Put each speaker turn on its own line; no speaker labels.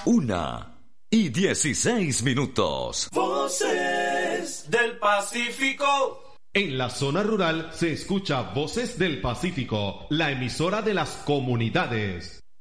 1:16.
Voces del Pacífico.
En la zona rural se escucha Voces del Pacífico, la emisora de las comunidades.